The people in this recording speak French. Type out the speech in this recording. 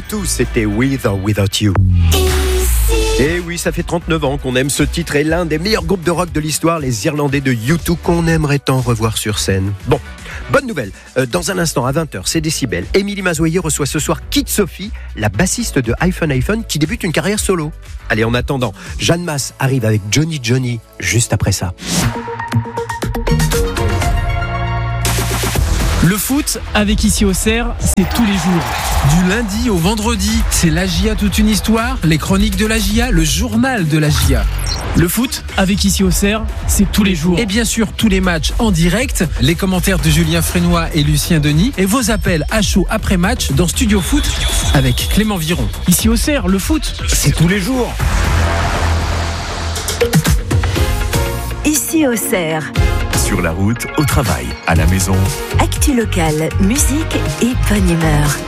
U2, c'était With or Without You. Et oui, ça fait 39 ans qu'on aime ce titre et l'un des meilleurs groupes de rock de l'histoire, les Irlandais de U2, qu'on aimerait tant revoir sur scène. Bon, bonne nouvelle, dans un instant à 20h, c'est Décibel. Émilie Mazoyer reçoit ce soir Kit Sophie, la bassiste de iPhone, qui débute une carrière solo. Allez, en attendant, Jeanne Masse arrive avec Johnny, juste après ça. Le foot, avec Ici Auxerre, c'est tous les jours. Du lundi au vendredi, c'est la GIA toute une histoire, les chroniques de la GIA, le journal de la GIA. Le foot, avec Ici Auxerre, c'est tous les jours. Et bien sûr, tous les matchs en direct, les commentaires de Julien Frénois et Lucien Denis, et vos appels à chaud après match dans Studio Foot avec Clément Viron. Ici Auxerre, le foot, c'est tous les jours. Ici Auxerre. Sur la route, au travail, à la maison. Actu locale, musique et bonne humeur.